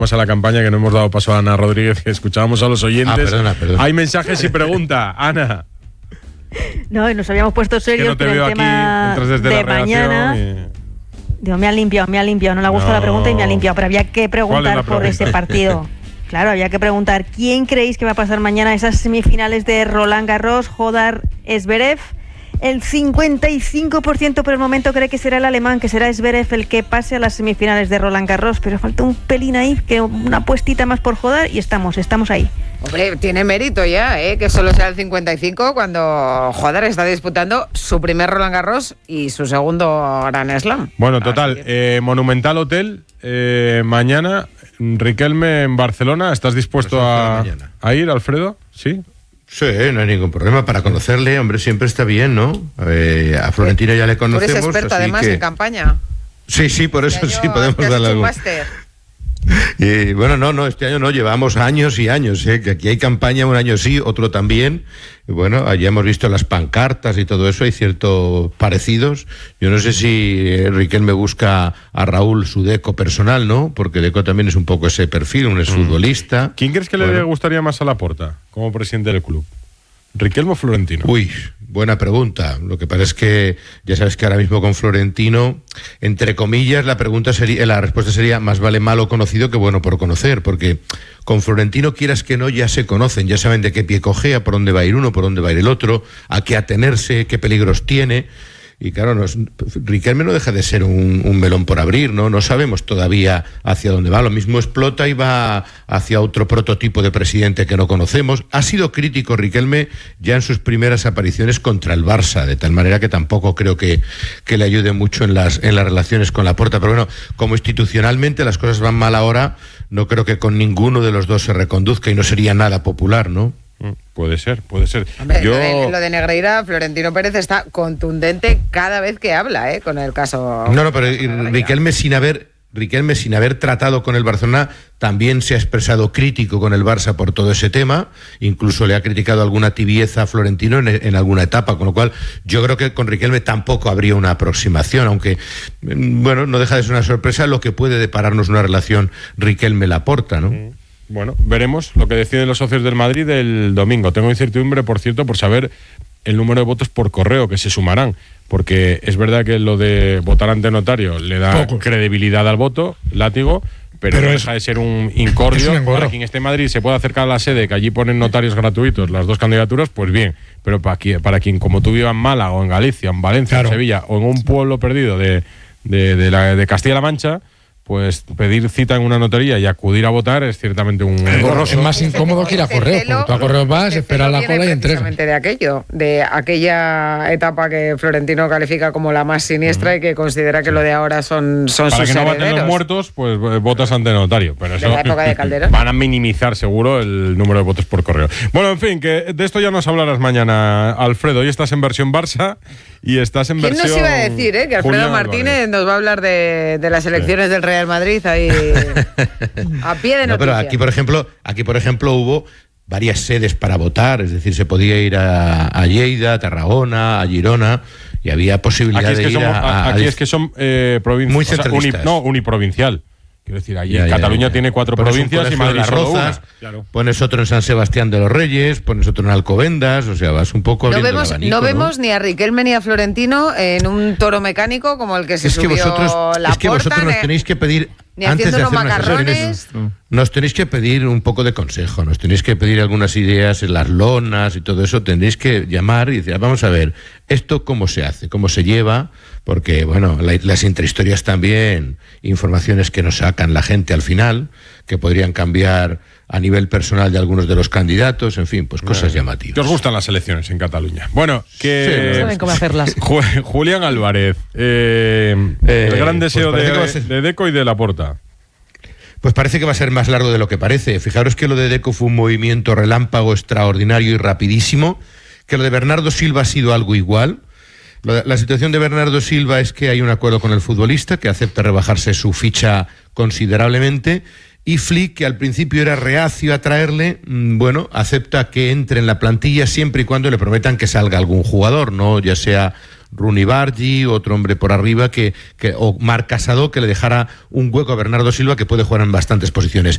a la campaña, que no hemos dado paso a Ana Rodríguez, que escuchábamos a los oyentes. Perdona. Hay mensajes y pregunta. Ana. No, nos habíamos puesto serios no te con veo el aquí, tema entras desde de la mañana. Digo, me ha limpiado, no le ha gustado la pregunta y me ha limpiado, pero había que preguntar por ese partido. Claro, había que preguntar, ¿quién creéis que va a pasar mañana esas semifinales de Roland Garros, Jodar, Zverev? El 55% por el momento cree que será el alemán, que será Zverev el que pase a las semifinales de Roland Garros, pero falta un pelín ahí, que una puestita más por Jodar y estamos ahí. Hombre, tiene mérito ya, que solo sea el 55 cuando Jodar está disputando su primer Roland Garros y su segundo Grand Slam. Bueno, total, Monumental Hotel, mañana, Riquelme en Barcelona. ¿Estás dispuesto a ir, Alfredo? ¿Sí? Sí, no hay ningún problema. Para conocerle, hombre, siempre está bien, ¿no? A Florentino ya le conocemos. Tú eres experto, así además, en campaña. Sí, por eso sí podemos darle algo. Bueno, no, este año no, llevamos años y años, que aquí hay campaña, un año sí, otro también. Y bueno, allí hemos visto las pancartas y todo eso, hay ciertos parecidos. Yo no sé si Riquelme busca a Raúl su Deco personal, ¿no? Porque Deco también es un poco ese perfil, un exfutbolista. ¿Quién crees que le gustaría más a Laporta como presidente del club? ¿Riquelme o Florentino? Uy, buena pregunta. Lo que pasa es que ya sabes que ahora mismo con Florentino, entre comillas, la respuesta sería más vale malo conocido que bueno por conocer, porque con Florentino, quieras que no, ya se conocen, ya saben de qué pie cojea, por dónde va a ir uno, por dónde va a ir el otro, a qué atenerse, qué peligros tiene. Y claro, Riquelme no deja de ser un melón por abrir, ¿no? No sabemos todavía hacia dónde va. Lo mismo explota y va hacia otro prototipo de presidente que no conocemos. Ha sido crítico Riquelme ya en sus primeras apariciones contra el Barça, de tal manera que tampoco creo que le ayude mucho en las relaciones con Laporta. Pero bueno, como institucionalmente las cosas van mal ahora, no creo que con ninguno de los dos se reconduzca y no sería nada popular, ¿no? Puede ser. Hombre, lo de Negreira, Florentino Pérez está contundente cada vez que habla, con el caso. No, pero Riquelme sin haber tratado con el Barcelona también se ha expresado crítico con el Barça por todo ese tema, incluso le ha criticado alguna tibieza a Florentino en alguna etapa, con lo cual yo creo que con Riquelme tampoco habría una aproximación, aunque bueno, no deja de ser una sorpresa lo que puede depararnos una relación Riquelme-Laporta, ¿no? Bueno, veremos lo que deciden los socios del Madrid el domingo. Tengo incertidumbre, por cierto, por saber el número de votos por correo que se sumarán, porque es verdad que lo de votar ante notario le da credibilidad al voto, látigo, pero no deja de ser un incordio. Para quien esté en Madrid se puede acercar a la sede, que allí ponen notarios gratuitos las dos candidaturas, pues bien, pero para quien como tú viva en Málaga o en Galicia, en Valencia, en Sevilla o en un pueblo perdido de Castilla-La Mancha, pues pedir cita en una notaría y acudir a votar es ciertamente un engorro. Es más incómodo que ir a correo, porque tú a correo vas, esperas la cola y entregas. De aquella etapa que Florentino califica como la más siniestra y que considera que lo de ahora son sus herederos. Para que no baten los muertos, pues votas ante notario. Pero eso, de la época de Calderón. Van a minimizar seguro el número de votos por correo. Bueno, en fin, que de esto ya nos hablarás mañana, Alfredo. Hoy estás en versión Barça y estás en versión... ¿Quién nos iba a decir, que Alfredo Julián Martínez Álvarez nos va a hablar de las elecciones del Real Madrid ahí a pie de noticia? No, pero aquí por ejemplo hubo varias sedes para votar, es decir, se podía ir a Lleida, a Tarragona, a Girona, y había posibilidad de ir aquí es que son provincias, muy centralistas. Uniprovincial. Quiero decir, allí en Cataluña tiene 4 provincias y Madrid Las solo Rozas, una. Pones otro en San Sebastián de los Reyes, pones otro en Alcobendas, o sea, vas un poco abriendo el abanico, no vemos ni a Riquelme ni a Florentino en un toro mecánico como el que se subió Laporta. Es que vosotros nos tenéis que pedir, ni antes de hacer macarrones. Nos tenéis que pedir un poco de consejo, nos tenéis que pedir algunas ideas en las lonas y todo eso, tendréis que llamar y decir, vamos a ver, esto cómo se hace, cómo se lleva, porque bueno, las intrahistorias también, informaciones que nos sacan la gente al final, que podrían cambiar a nivel personal de algunos de los candidatos, en fin, pues cosas llamativas. ¿Te os gustan las elecciones en Cataluña? Bueno, que... Sí, saben cómo hacerlas. Julián Álvarez, el gran deseo pues de Deco y de Laporta. Pues parece que va a ser más largo de lo que parece. Fijaros que lo de Deco fue un movimiento relámpago extraordinario y rapidísimo, que lo de Bernardo Silva ha sido algo igual. La situación de Bernardo Silva es que hay un acuerdo con el futbolista que acepta rebajarse su ficha considerablemente, y Flick, que al principio era reacio a traerle, bueno, acepta que entre en la plantilla siempre y cuando le prometan que salga algún jugador, no ya sea Rooney Bargi, otro hombre por arriba, o Marc Casado, que le dejara un hueco a Bernardo Silva, que puede jugar en bastantes posiciones.